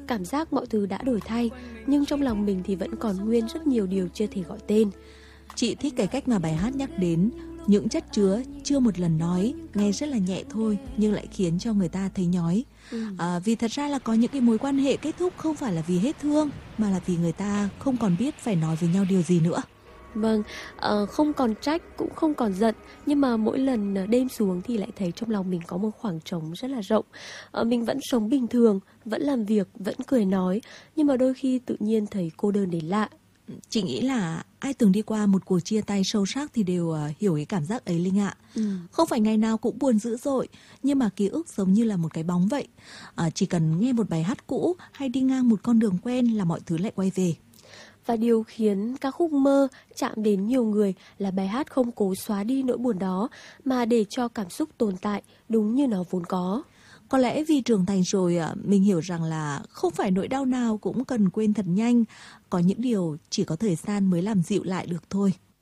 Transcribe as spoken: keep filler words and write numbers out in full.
cảm giác mọi thứ đã đổi thay, nhưng trong lòng mình thì vẫn còn nguyên rất nhiều điều chưa thể gọi tên. Chị thích cái cách mà bài hát nhắc đến những chất chứa chưa một lần nói, nghe rất là nhẹ thôi nhưng lại khiến cho người ta thấy nhói. Ừ. À, vì thật ra là có những cái mối quan hệ kết thúc không phải là vì hết thương, mà là vì người ta không còn biết phải nói với nhau điều gì nữa. Vâng, uh, không còn trách cũng không còn giận, nhưng mà mỗi lần đêm xuống thì lại thấy trong lòng mình có một khoảng trống rất là rộng. Uh, mình vẫn sống bình thường, vẫn làm việc, vẫn cười nói, nhưng mà đôi khi tự nhiên thấy cô đơn đến lạ. Chị nghĩ là ai từng đi qua một cuộc chia tay sâu sắc thì đều uh, hiểu cái cảm giác ấy, Linh ạ. Ừ. Không phải ngày nào cũng buồn dữ dội, nhưng mà ký ức giống như là một cái bóng vậy. Uh, chỉ cần nghe một bài hát cũ hay đi ngang một con đường quen là mọi thứ lại quay về. Và điều khiến ca khúc Mơ chạm đến nhiều người là bài hát không cố xóa đi nỗi buồn đó, mà để cho cảm xúc tồn tại đúng như nó vốn có. Có lẽ vì trưởng thành rồi mình hiểu rằng là không phải nỗi đau nào cũng cần quên thật nhanh. Có những điều chỉ có thời gian mới làm dịu lại được thôi.